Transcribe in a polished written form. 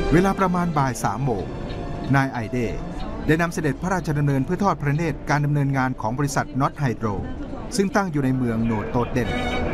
เวลาประมาณบ่าย3 โมงนายไอเดได้นำเสด็จพระราชดำเนินเพื่อทอดพระเนตรการดำเนินงานของบริษัทน็อตไฮโดรซึ่งตั้งอยู่ในเมืองโนโตเดน